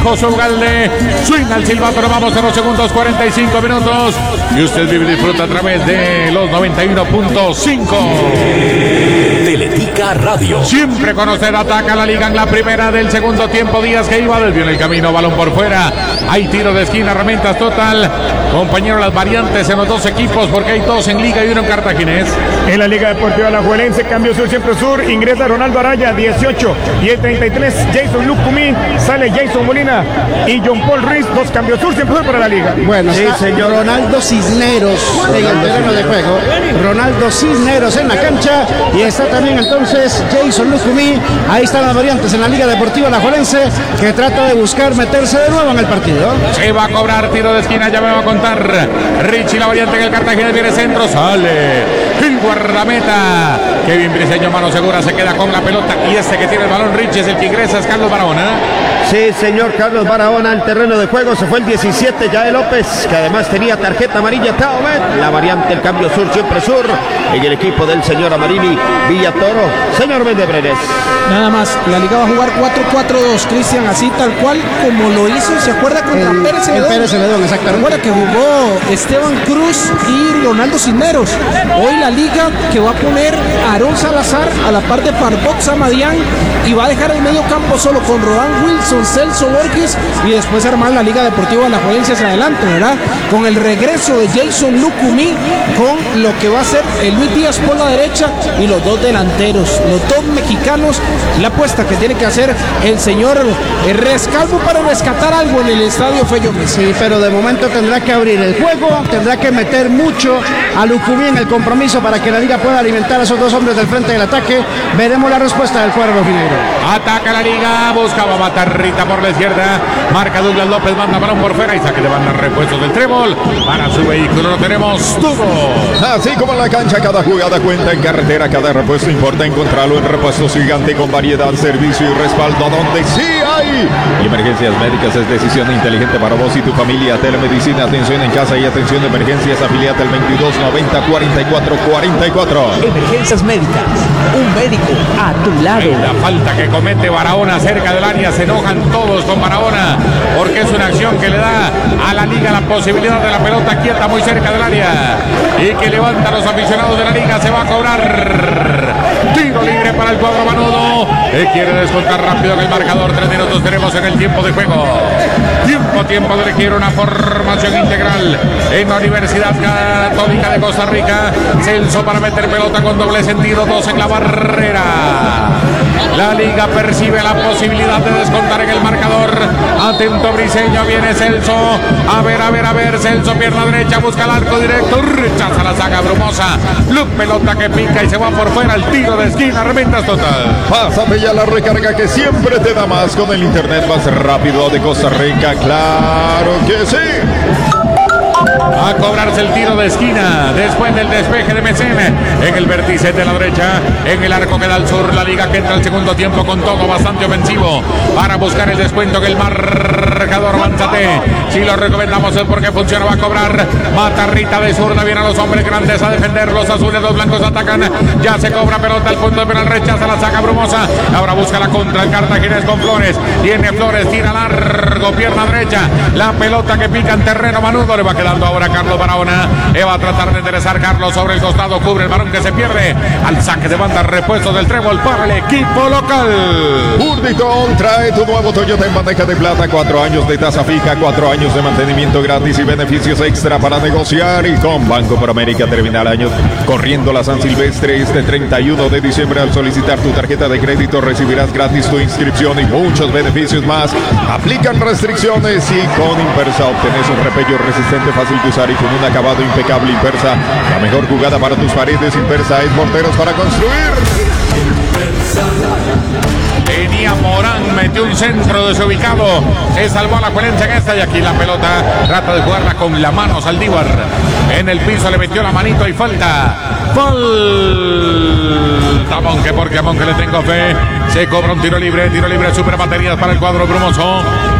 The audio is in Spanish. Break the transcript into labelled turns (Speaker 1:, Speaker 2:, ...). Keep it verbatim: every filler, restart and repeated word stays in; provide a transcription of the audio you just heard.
Speaker 1: José Ugalde. Swing al silbato, nos vamos a los segundos, cuarenta y cinco minutos. Y usted vive y disfruta a través de los noventa y uno punto cinco.
Speaker 2: Teletica Radio.
Speaker 1: Siempre con usted ataca la liga en la primera del segundo tiempo. Díaz que iba desvió en el camino, balón por fuera. Hay tiro de esquina, herramientas total. Compañero, las variantes en los dos equipos porque hay dos en liga y uno en cartaginés.
Speaker 3: En la Liga Deportiva Alajuelense, cambio sur, siempre sur. Ingresa Ronaldo Araya, dieciocho. Y el treinta y tres, Jason Lucumí. Sale Jason Molina y John Paul Ruiz. Dos cambios sur, siempre sur para la liga.
Speaker 4: Bueno, sí, señor. Ronaldo Cisneros en el terreno de juego. Ronaldo Cisneros en la cancha. Y está también entonces Jason Lucumí. Ahí están las variantes en la Liga Deportiva Alajuelense, que trata de buscar meterse de nuevo en el partido.
Speaker 1: Se va a cobrar tiro de esquina, ya me va a contar. Richie, la variante en el Cartagena, viene centro, sale el guardameta. Kevin Briseño, mano segura, se queda con la pelota. Y este que tiene el balón, Richie, es el que ingresa, es Carlos Barahona.
Speaker 5: Sí, señor, Carlos Barahona al terreno de juego. Se fue el diecisiete, Yael López, que además tenía tarjeta amarilla. Taomet, la variante, el cambio sur, siempre sur, en el equipo del señor Amarini Villatoro. Señor Mendebrenes.
Speaker 6: Nada más, la liga va a jugar cuatro cuatro dos, Cristian, así tal cual como lo hizo, ¿se acuerda contra
Speaker 4: el,
Speaker 6: Pérez Celedón?
Speaker 4: El Pérez Celedón, exactamente.
Speaker 6: Recuerda que jugó Esteban Cruz y Ronaldo Cisneros. Hoy la liga que va a poner a Aarón Salazar a la par de Parbot Samadián y va a dejar el medio campo solo con Rodán Wilson, Celso Borges y después armar la Liga Deportiva Alajuelense hacia adelante, ¿verdad? Con el regreso de Jason Lucumí, con lo que va a ser el Luis Díaz por la derecha y los dos delanteros, los dos mexicanos. La apuesta que tiene que hacer el señor Rescalvo para rescatar algo en el estadio Fello Mesa.
Speaker 4: Sí, pero de momento tendrá que abrir el juego, tendrá que meter mucho a Lucumí en el compromiso para que la liga pueda alimentar a esos dos hombres del frente del ataque. Veremos la respuesta del cuadro rojinegro.
Speaker 1: Ataca la liga, buscaba Matarrita por la izquierda, marca Douglas López, manda balón por fuera y saque de banda, repuestos del trébol. Para su vehículo lo tenemos todo.
Speaker 7: Así como en la cancha, cada jugada cuenta. En carretera, cada repuesto importa. Encontrarlo en Repuestos Gigante, con variedad, servicio y respaldo donde sí hay. Y Emergencias Médicas es decisión inteligente para vos y tu familia. Telemedicina, atención en casa y atención de emergencias. Afiliate al veintidós noventa cuarenta y cuatro cuarenta y cuatro.
Speaker 2: Emergencias Médicas, un médico a tu lado.
Speaker 1: En la falta que comete Barahona cerca del área, se enojan todos con Barahona porque es una acción que le da a la liga la posibilidad de la pelota quieta muy cerca del área y que levanta a los aficionados de la liga. Se va a cobrar tiro libre para el cuadro manudo, que quiere descontar rápido en el marcador. Tres minutos tenemos en el tiempo de juego. Tiempo, tiempo de elegir una formación integral en la Universidad Católica de Costa Rica. Celso para meter pelota con doble sentido, dos en la barrera. La liga percibe la posibilidad de descontar en el marcador. Atento Briseño, viene Celso. A ver, a ver, a ver. Celso, pierna derecha, busca el arco directo. Rechaza la saga Brumosa. Luz, pelota que pica y se va por fuera. El tiro de esquina, reventas total.
Speaker 7: Pásate ya la recarga que siempre te da más con el internet más rápido de Costa Rica. ¡Claro que sí!
Speaker 1: A cobrarse el tiro de esquina después del despeje de Mecene en el vértice de la derecha, en el arco que da al sur. La liga que entra al segundo tiempo con todo bastante ofensivo para buscar el descuento en el marcador. Manzate, si lo recomendamos es porque funciona. Va a cobrar Matarrita de zurda, vienen los hombres grandes a defender. Los azules, los blancos atacan. Ya se cobra pelota al punto de penal, rechaza la saca Brumosa. Ahora busca la contra el cartaginés con Flores. Tiene Flores, tira largo, pierna derecha. La pelota que pica en terreno manudo, le va quedando ahora Carlos Barahona. Va a tratar de enderezar Carlos sobre el costado, cubre el balón que se pierde. Al saque de banda, repuesto del trébol para el equipo local.
Speaker 7: Urditón trae tu nuevo Toyota en bandeja de plata. Cuatro años de tasa fija, cuatro años de mantenimiento gratis y beneficios extra para negociar. Y con Banco por América termina el año corriendo la San Silvestre. Este treinta y uno de diciembre, al solicitar tu tarjeta de crédito, recibirás gratis tu inscripción y muchos beneficios más. Aplican restricciones y con Impersa obtenés un repello resistente, fácil de usar y con un acabado impecable. Impersa, la mejor jugada para tus paredes. Impersa es morteros para construir.
Speaker 1: Tenía Morán, metió un centro desubicado, se salvó a la Alajuelense en esta y aquí la pelota trata de jugarla con la mano. Saldívar en el piso le metió la manito y falta. Falta Monque, porque a Monque le tengo fe. Se cobra un tiro libre, tiro libre, super baterías para el cuadro brumoso.